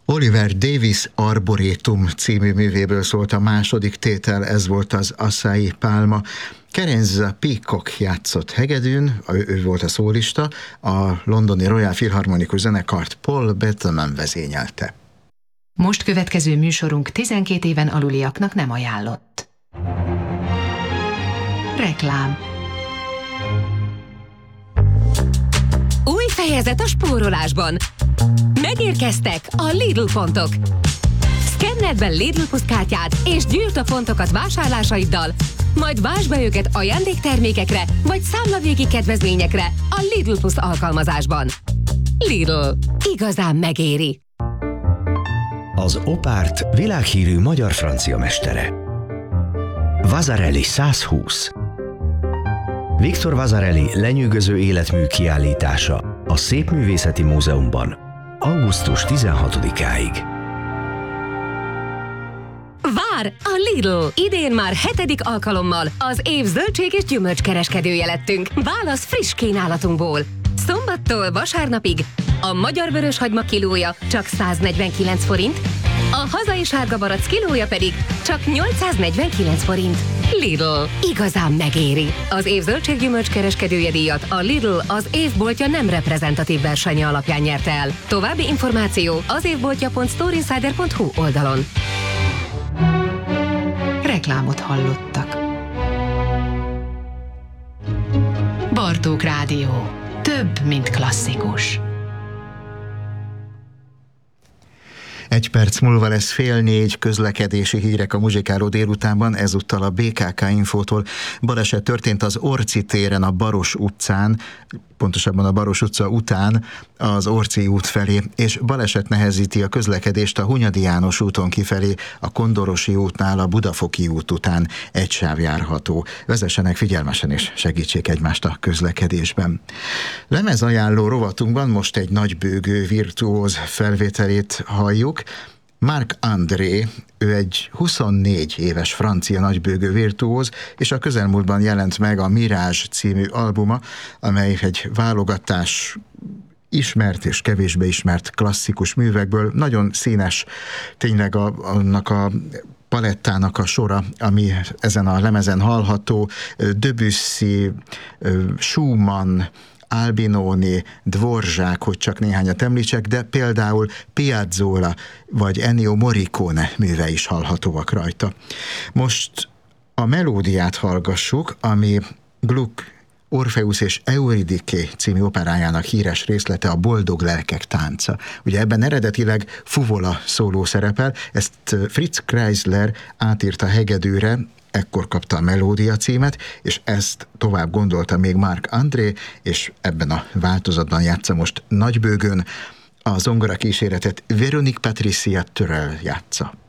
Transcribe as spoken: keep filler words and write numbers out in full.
Oliver Davies Arboretum című művéből szólt a második tétel, ez volt az Acai Pálma. Kerenza Peacock játszott hegedűn, ő, ő volt a szólista, a londoni Royal Philharmonikus zenekart Paul Bateman vezényelte. Most következő műsorunk tizenkét éven aluliaknak nem ajánlott. Reklám. Új fejezet a spórolásban. Megérkeztek a Lidl pontok. Szkenneld be Lidl Plus kártyát és gyűjtsd a pontokat vásárlásaiddal, majd vásd be őket ajándéktermékekre vagy számlavégi kedvezményekre a Lidl Plus alkalmazásban. Lidl. Igazán megéri. Az Opárt világhírű magyar-francia mestere. Vasarely százhúsz. Victor Vasarely lenyűgöző életmű kiállítása a Szépművészeti Múzeumban augusztus tizenhatodikáig. Vár a Lidl! Idén már hetedik alkalommal az év zöldség és gyümölcskereskedője lettünk. Válasz friss kínálatunkból. Szombattól vasárnapig a magyar vöröshagyma kilója csak száznegyvenkilenc forint, a hazai sárga barack kilója pedig csak nyolcszáznegyvenkilenc forint. Lidl. Igazán megéri. Az év zöldséggyümölcs kereskedője díjat a Lidl az évboltja nem reprezentatív versenye alapján nyerte el. További információ az évboltja pont storeinsider pont hu oldalon. Reklámot hallottak. Bartók Rádió. Több, mint klasszikus. Egy perc múlva lesz fél négy, közlekedési hírek a muzsikáló délutánban, ezúttal a bé ká ká Infótól. Baleset történt az Orci téren, a Baros utcán, pontosabban a Baros utca után, az Orci út felé, és baleset nehezíti a közlekedést a Hunyadi János úton kifelé, a Kondorosi útnál, a Budafoki út után egy sáv járható. Vezessenek figyelmesen és segítsék egymást a közlekedésben. Lemezajánló rovatunkban most egy nagybőgő virtuóz felvételét halljuk. Marc-André, ő egy huszonnégy éves francia nagybőgő virtuóz, és a közelmúltban jelent meg a Mirage című albuma, amely egy válogatás ismert és kevésbé ismert klasszikus művekből, nagyon színes, tényleg a, annak a palettának a sora, ami ezen a lemezen hallható, Debussy, Schumann, Albinoni, Dvorzsák, hogy csak néhányat említsek, de például Piazzolla vagy Ennio Morricone műve is hallhatóak rajta. Most a melódiát hallgassuk, ami Gluck, Orfeusz és Euridiké című operájának híres részlete, a Boldog lelkek tánca. Ugye ebben eredetileg fuvola szóló szerepel, ezt Fritz Kreisler átírta hegedűre, ekkor kapta a melódia címet, és ezt tovább gondolta még Marc-André, és ebben a változatban játsza most nagybőgőn, a zongora kíséretet Véronique Patricia Törrel játsza.